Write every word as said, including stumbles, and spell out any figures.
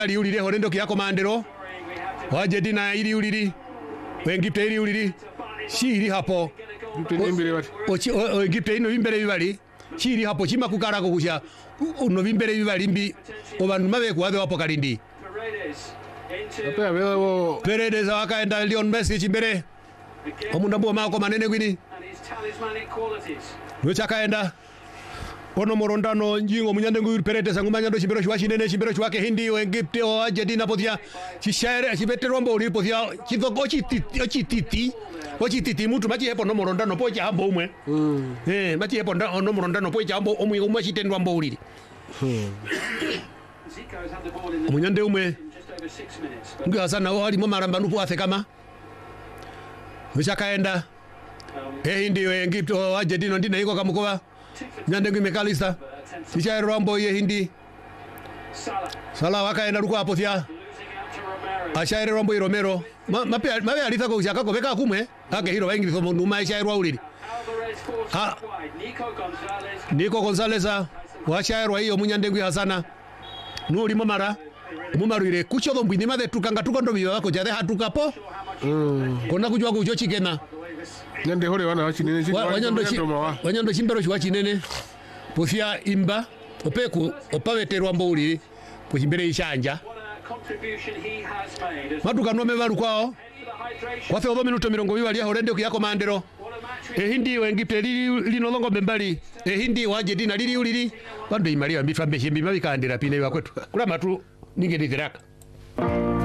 ali ulire horendo kia komandero Argentina ili uliri Egypte ili uliri shiri hapo o Egypte ino imbere bibali shiri hapo chima kukara ko kusha uno bimbere bibali mbi obantu mabe kwabe wapo kalindi Paredes wakaenda Lionel Messi chimbere omunda mbo mako manene gwini Nucha kaenda ono morondano njingo munyande nguri Paredes angumanya ndo chimbero chwa chinene chimbero chwake hindi o Egypte o Argentina potia chishaire chibeterombo uri potia chidoko chititi chititi ochititi mutu machi hepo no morondano po cha ambo umwe mm. eh machi hepo no morondano po cha ambo omwe umwe chitendwa mbo uri munyande umwe Nga sana wali mo marambanu po asekama Nucha kaenda eh hindi o Egypte o Argentina ndina iko kamukoba Nyande ngime kalista Sisha rombo ye hindi Sala wakaenda ruko hapo tia Ashaire rombo Romero mape mape alita ko ushaka ko beka kumwe ake hiro wengi so numa ishairwa uliri ha Nico Gonzalez washairwa hiyo munyande ngwi hasana nuri momara mumarire kucho dombi ni made tukanga tukondo biba bako jade hatukapo kona kujwa kujo chikena Nyande hore wana wachinene chini wanyando chimbero chwa chinene pofia imba opeku opaweterwa mbuli kuchimbere ishanja Matuka nome baru kwao Wafe obo minuto mirongo biba liya horende kiyako mandero E hindi wa Egypte linolongo bembali E hindi wa Argentina lili ulili Bando imari wa mbitwa mbeshimbi mabika andira pine wa kwetu Kula matu ninge dithiraka